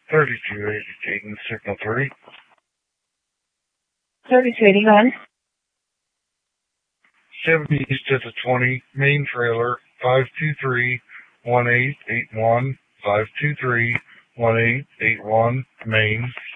3288 in Signal 3. 3281. 70 East at the 20, main trailer, 523-1881, 523-1881, main.